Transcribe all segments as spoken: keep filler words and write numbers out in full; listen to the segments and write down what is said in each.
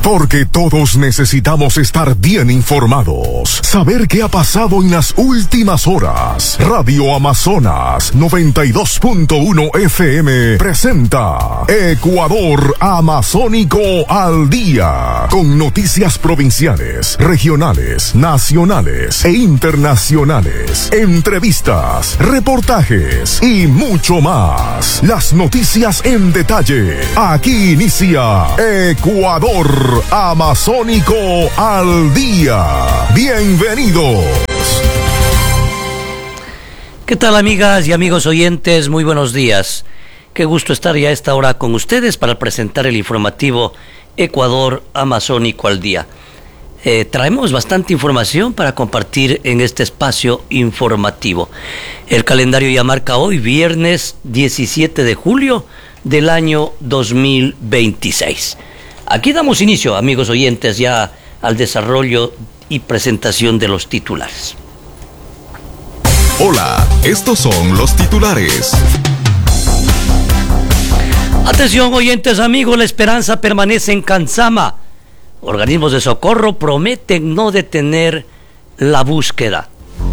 Porque todos necesitamos estar bien informados. Saber qué ha pasado en las últimas horas. Radio Amazonas noventa y dos punto uno F M presenta Ecuador Amazónico al Día. Con noticias provinciales, regionales, nacionales e internacionales. Entrevistas, reportajes y mucho más. Las noticias en detalle. Aquí inicia Ecuador Amazónico al Día. Bienvenidos. ¿Qué tal, amigas y amigos oyentes? Muy buenos días. Qué gusto estar ya a esta hora con ustedes para presentar el informativo Ecuador Amazónico al Día. Eh, traemos bastante información para compartir en este espacio informativo. El calendario ya marca hoy, viernes diecisiete de julio del año dos mil veintiséis. Aquí damos inicio, amigos oyentes, ya al desarrollo y presentación de los titulares. Hola, estos son los titulares. Atención, oyentes, amigos, la esperanza permanece en Cansama. Organismos de socorro prometen no detener la búsqueda.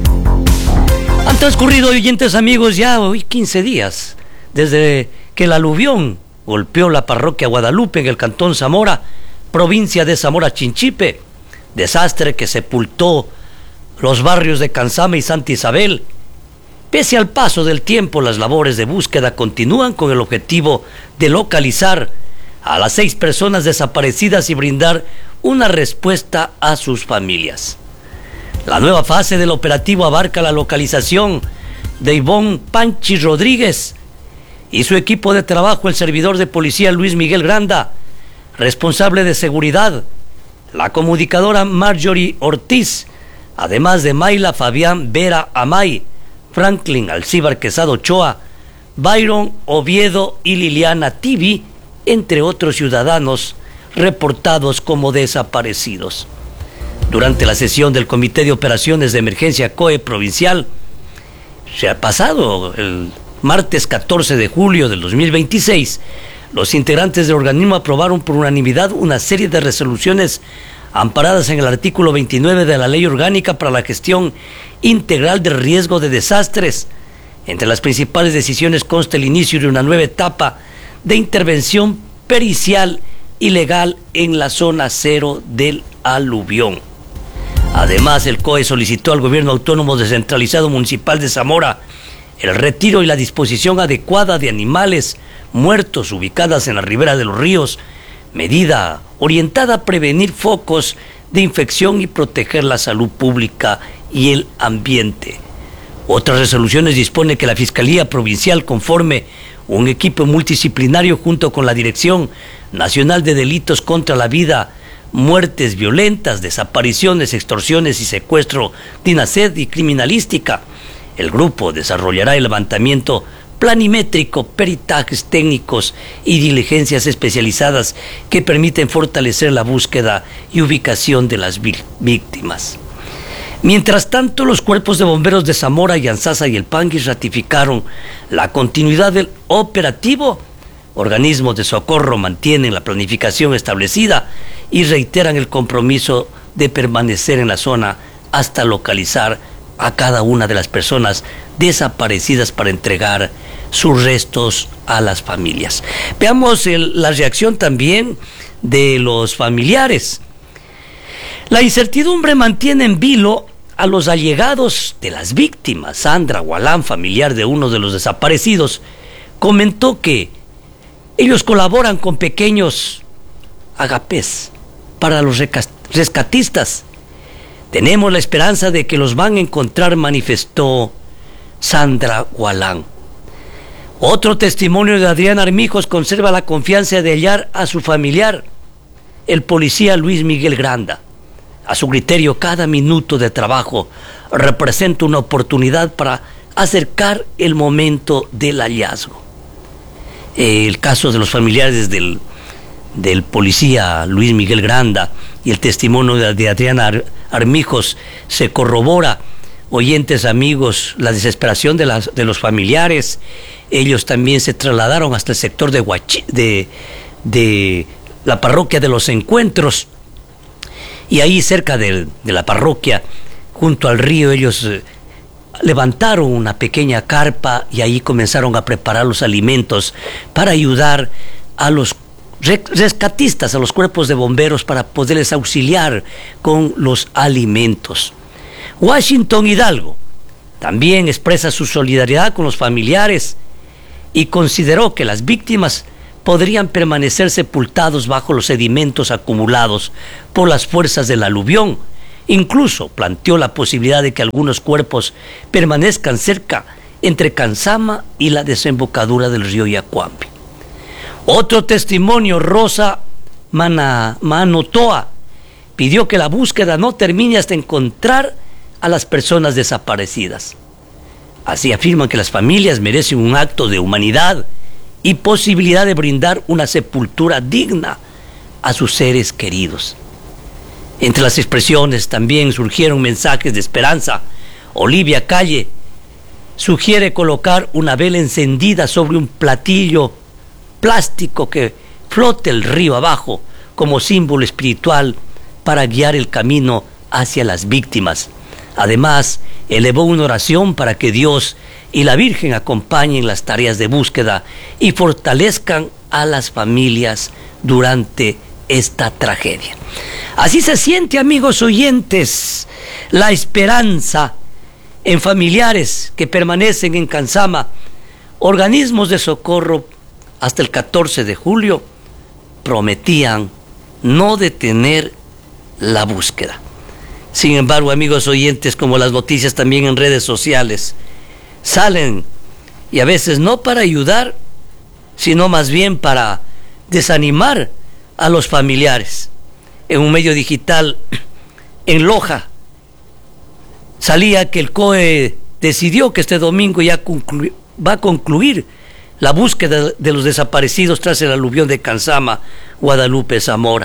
Han transcurrido, oyentes, amigos, ya hoy quince días desde que el aluvión golpeó la parroquia Guadalupe en el cantón Zamora, provincia de Zamora Chinchipe, desastre que sepultó los barrios de Cansama y Santa Isabel. Pese al paso del tiempo, las labores de búsqueda continúan con el objetivo de localizar a las seis personas desaparecidas y brindar una respuesta a sus familias. La nueva fase del operativo abarca la localización de Ivonne Panchi Rodríguez y su equipo de trabajo, el servidor de policía Luis Miguel Granda, responsable de seguridad, la comunicadora Marjorie Ortiz, además de Mayla Fabián Vera Amay, Franklin Alcíbar Quesado Ochoa, Byron Oviedo y Liliana Tibi, entre otros ciudadanos reportados como desaparecidos. Durante la sesión del Comité de Operaciones de Emergencia C O E provincial, se ha pasado el martes catorce de julio del dos mil veintiséis, los integrantes del organismo aprobaron por unanimidad una serie de resoluciones amparadas en el artículo veintinueve de la Ley Orgánica para la Gestión Integral del Riesgo de Desastres. Entre las principales decisiones consta el inicio de una nueva etapa de intervención pericial y legal en la zona cero del aluvión. Además, el C O E solicitó al Gobierno Autónomo Descentralizado Municipal de Zamora el retiro y la disposición adecuada de animales muertos ubicadas en la ribera de los ríos, medida orientada a prevenir focos de infección y proteger la salud pública y el ambiente. Otras resoluciones dispone que la Fiscalía Provincial conforme un equipo multidisciplinario junto con la Dirección Nacional de Delitos contra la Vida, Muertes Violentas, Desapariciones, Extorsiones y Secuestro, DINASED y Criminalística. El grupo desarrollará el levantamiento planimétrico, peritajes técnicos y diligencias especializadas que permiten fortalecer la búsqueda y ubicación de las víctimas. Mientras tanto, los cuerpos de bomberos de Zamora, Yanzasa y El Panguis ratificaron la continuidad del operativo. Organismos de socorro mantienen la planificación establecida y reiteran el compromiso de permanecer en la zona hasta localizar a cada una de las personas desaparecidas para entregar sus restos a las familias. Veamos el, la reacción también de los familiares. La incertidumbre mantiene en vilo a los allegados de las víctimas. Sandra Gualán, familiar de uno de los desaparecidos, comentó que ellos colaboran con pequeños agapés para los rescatistas. Tenemos la esperanza de que los van a encontrar, manifestó Sandra Gualán. Otro testimonio de Adrián Armijos conserva la confianza de hallar a su familiar, el policía Luis Miguel Granda. A su criterio, cada minuto de trabajo representa una oportunidad para acercar el momento del hallazgo. El caso de los familiares del, del policía Luis Miguel Granda y el testimonio de, de Adrián Ar, Armijos se corrobora. Oyentes, amigos, la desesperación de, las, de los familiares. Ellos también se trasladaron hasta el sector de, Huachi, de, de la parroquia de los Encuentros, y ahí cerca de, de la parroquia, junto al río, ellos eh, levantaron una pequeña carpa y ahí comenzaron a preparar los alimentos para ayudar a los rescatistas, a los cuerpos de bomberos, para poderles auxiliar con los alimentos. Washington Hidalgo también expresa su solidaridad con los familiares y consideró que las víctimas podrían permanecer sepultados bajo los sedimentos acumulados por las fuerzas del aluvión. Incluso planteó la posibilidad de que algunos cuerpos permanezcan cerca entre Canzama y la desembocadura del río Yacuampi. Otro testimonio, Rosa Mana, Manotoa, pidió que la búsqueda no termine hasta encontrar a las personas desaparecidas. Así afirman que las familias merecen un acto de humanidad y posibilidad de brindar una sepultura digna a sus seres queridos. Entre las expresiones también surgieron mensajes de esperanza. Olivia Calle sugiere colocar una vela encendida sobre un platillo plástico que flote el río abajo como símbolo espiritual para guiar el camino hacia las víctimas. Además, elevó una oración para que Dios y la Virgen acompañen las tareas de búsqueda y fortalezcan a las familias durante esta tragedia. Así se siente, amigos oyentes, la esperanza en familiares que permanecen en Canzama. Organismos de socorro hasta el catorce de julio prometían no detener la búsqueda. Sin embargo, amigos oyentes, como las noticias también en redes sociales salen, y a veces no para ayudar, sino más bien para desanimar a los familiares. En un medio digital en Loja salía que el C O E decidió que este domingo ya conclu- va a concluir la búsqueda de los desaparecidos tras el aluvión de Canzama, Guadalupe, Zamora.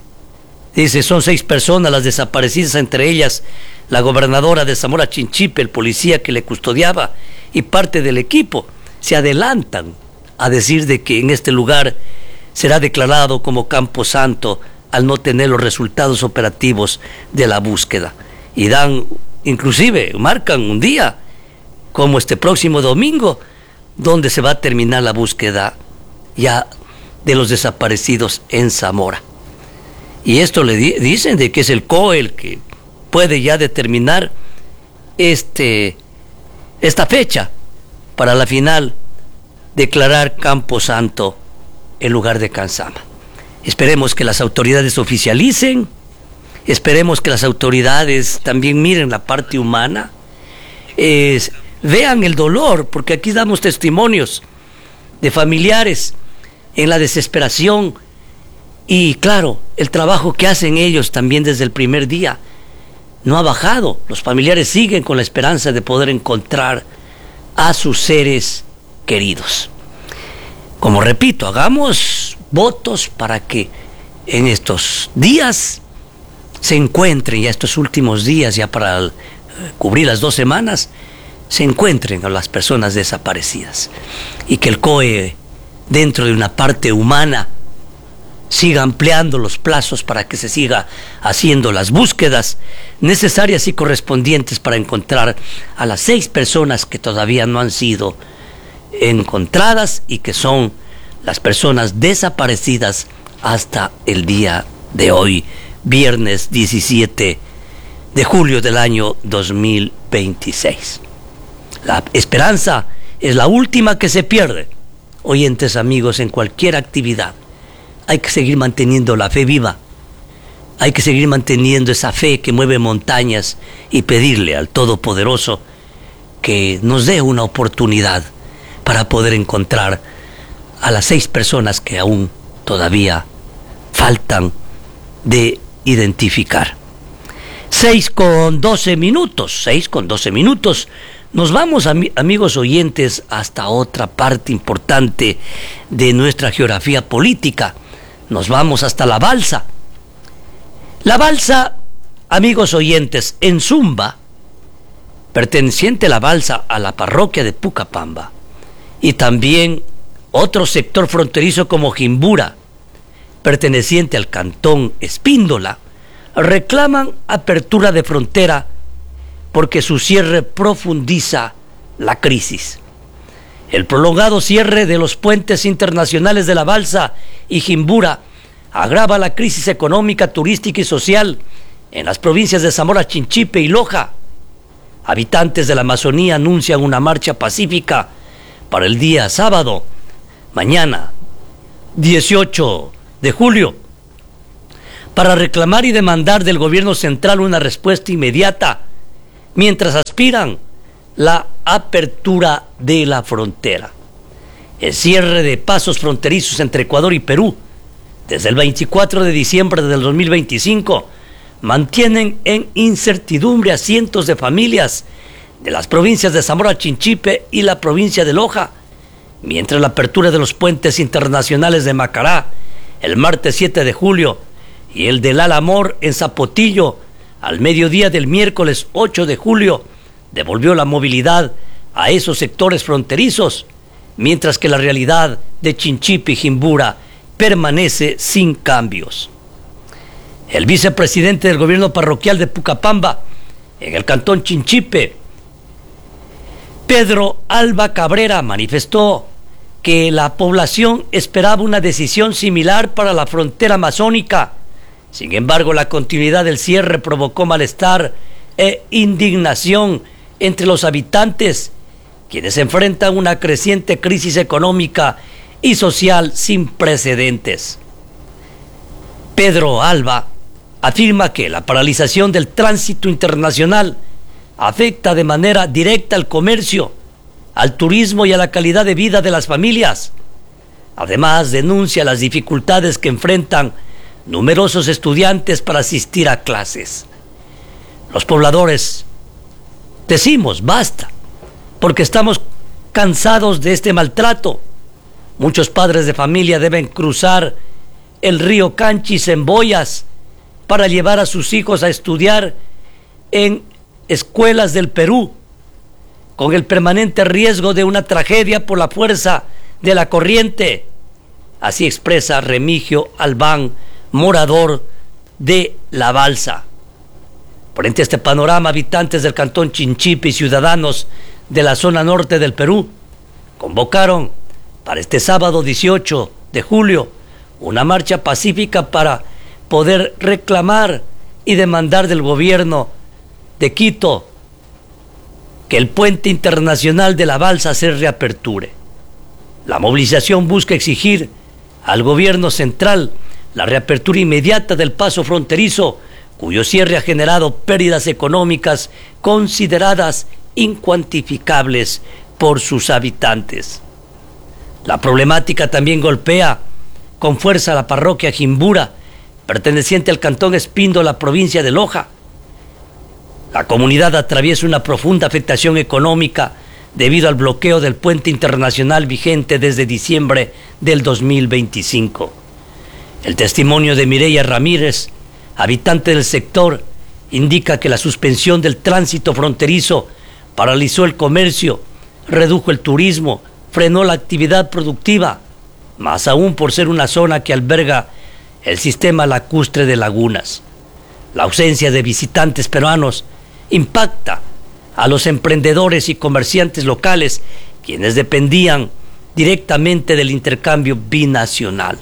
Dice, son seis personas las desaparecidas, entre ellas la gobernadora de Zamora Chinchipe, el policía que le custodiaba y parte del equipo. Se adelantan a decir de que en este lugar será declarado como Campo Santo al no tener los resultados operativos de la búsqueda. Y dan, inclusive, marcan un día, como este próximo domingo, donde se va a terminar la búsqueda ya de los desaparecidos en Zamora. Y esto le di- dicen de que es el C O E el que puede ya determinar este, esta fecha para la final, declarar Campo Santo en lugar de Canzama. Esperemos que las autoridades oficialicen, esperemos que las autoridades también miren la parte humana, eh, vean el dolor, porque aquí damos testimonios de familiares en la desesperación. Y claro, el trabajo que hacen ellos también desde el primer día no ha bajado. Los familiares siguen con la esperanza de poder encontrar a sus seres queridos. Como repito, hagamos votos para que en estos días se encuentren, ya estos últimos días, ya para eh, cubrir las dos semanas, se encuentren a las personas desaparecidas. Y que el C O E, dentro de una parte humana, siga ampliando los plazos para que se siga haciendo las búsquedas necesarias y correspondientes para encontrar a las seis personas que todavía no han sido encontradas y que son las personas desaparecidas hasta el día de hoy, viernes diecisiete de julio del año dos mil veintiséis. La esperanza es la última que se pierde, oyentes amigos, en cualquier actividad. Hay que seguir manteniendo la fe viva, hay que seguir manteniendo esa fe que mueve montañas y pedirle al Todopoderoso que nos dé una oportunidad para poder encontrar a las seis personas que aún todavía faltan de identificar. Seis con doce minutos, seis con doce minutos. Nos vamos, am- amigos oyentes, hasta otra parte importante de nuestra geografía política. Nos vamos hasta La Balsa. La Balsa, amigos oyentes, en Zumba, perteneciente La Balsa a la parroquia de Pucapamba, y también otro sector fronterizo como Jimbura, perteneciente al cantón Espíndola, reclaman apertura de frontera porque su cierre profundiza la crisis. El prolongado cierre de los puentes internacionales de La Balsa y Jimbura agrava la crisis económica, turística y social en las provincias de Zamora, Chinchipe y Loja. Habitantes de la Amazonía anuncian una marcha pacífica para el día sábado, mañana, dieciocho de julio, para reclamar y demandar del gobierno central una respuesta inmediata, mientras aspiran la apertura de la frontera. El cierre de pasos fronterizos entre Ecuador y Perú, desde el veinticuatro de diciembre del dos mil veinticinco, mantienen en incertidumbre a cientos de familias de las provincias de Zamora, Chinchipe y la provincia de Loja, mientras la apertura de los puentes internacionales de Macará el martes siete de julio y el del Alamor en Zapotillo al mediodía del miércoles ocho de julio devolvió la movilidad a esos sectores fronterizos, mientras que la realidad de Chinchipe y Jimbura permanece sin cambios. El vicepresidente del gobierno parroquial de Pucapamba, en el cantón Chinchipe, Pedro Alba Cabrera, manifestó que la población esperaba una decisión similar para la frontera amazónica. Sin embargo, la continuidad del cierre provocó malestar e indignación entre los habitantes, quienes enfrentan una creciente crisis económica y social sin precedentes. Pedro Alba afirma que la paralización del tránsito internacional afecta de manera directa al comercio, al turismo y a la calidad de vida de las familias. Además, denuncia las dificultades que enfrentan numerosos estudiantes para asistir a clases. Los pobladores decimos basta, porque estamos cansados de este maltrato. Muchos padres de familia deben cruzar el río Canchis en boyas para llevar a sus hijos a estudiar en escuelas del Perú, con el permanente riesgo de una tragedia por la fuerza de la corriente. Así expresa Remigio Albán, morador de La Balsa. Frente a este panorama, habitantes del cantón Chinchipe y ciudadanos de la zona norte del Perú convocaron para este sábado dieciocho de julio una marcha pacífica para poder reclamar y demandar del gobierno de Quito que el puente internacional de La Balsa se reaperture. La movilización busca exigir al gobierno central la reapertura inmediata del paso fronterizo, cuyo cierre ha generado pérdidas económicas consideradas incuantificables por sus habitantes. La problemática también golpea con fuerza a la parroquia Jimbura, perteneciente al cantón Espíndola, provincia de Loja. La comunidad atraviesa una profunda afectación económica debido al bloqueo del puente internacional vigente desde diciembre del dos mil veinticinco. El testimonio de Mireya Ramírez, habitante del sector, indica que la suspensión del tránsito fronterizo paralizó el comercio, redujo el turismo, frenó la actividad productiva, más aún por ser una zona que alberga el sistema lacustre de lagunas. La ausencia de visitantes peruanos impacta a los emprendedores y comerciantes locales, quienes dependían directamente del intercambio binacional.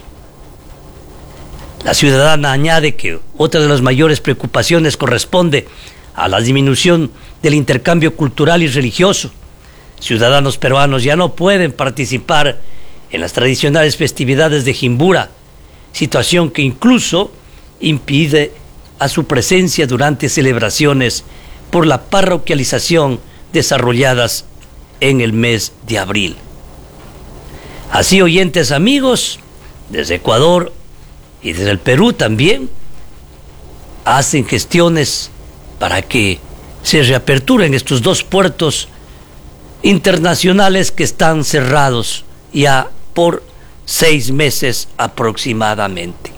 La ciudadana añade que otra de las mayores preocupaciones corresponde a la disminución del intercambio cultural y religioso. Ciudadanos peruanos ya no pueden participar en las tradicionales festividades de Jimbura, situación que incluso impide a su presencia durante celebraciones por la parroquialización desarrolladas en el mes de abril. Así, oyentes amigos, desde Ecuador y desde el Perú también hacen gestiones para que se reaperturen estos dos puertos internacionales que están cerrados ya por seis meses aproximadamente.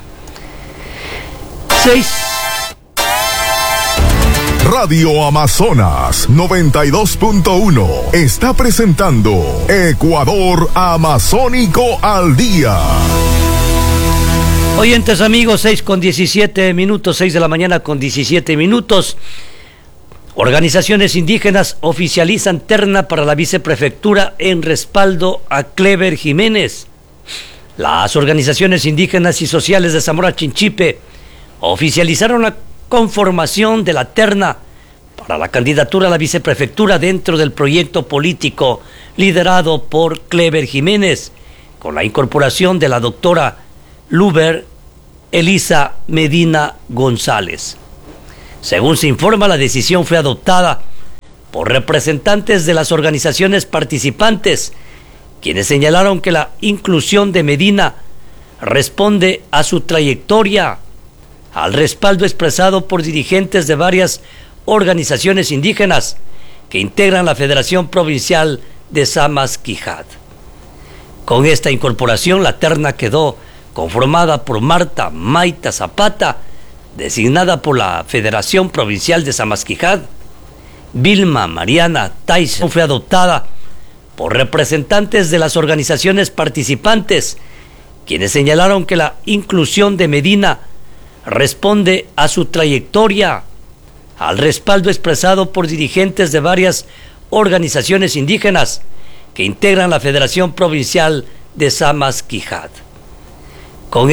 Seis. Radio Amazonas noventa y dos punto uno está presentando Ecuador Amazónico al Día. Oyentes amigos, seis con diecisiete minutos, seis de la mañana con diecisiete minutos. Organizaciones indígenas oficializan terna para la viceprefectura en respaldo a Clever Jiménez. Las organizaciones indígenas y sociales de Zamora Chinchipe oficializaron la conformación de la terna para la candidatura a la viceprefectura dentro del proyecto político liderado por Clever Jiménez, con la incorporación de la doctora Luber Elisa Medina González. Según se informa, la decisión fue adoptada por representantes de las organizaciones participantes, quienes señalaron que la inclusión de Medina responde a su trayectoria, al respaldo expresado por dirigentes de varias organizaciones indígenas que integran la Federación Provincial de Samas-Quijat. Con esta incorporación, la terna quedó conformada por Marta Maita Zapata, designada por la Federación Provincial de Samas-Quijat. Vilma Mariana Tyson fue adoptada por representantes de las organizaciones participantes, quienes señalaron que la inclusión de Medina responde a su trayectoria, al respaldo expresado por dirigentes de varias organizaciones indígenas que integran la Federación Provincial de Samas-Quijat.